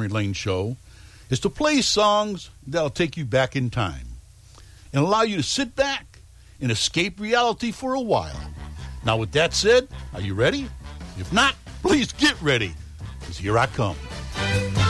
Memory Lane show is to play songs that'll take you back in time and allow you to sit back and escape reality for a while. Now, with that said, are you ready? If not, please get ready, because here I come.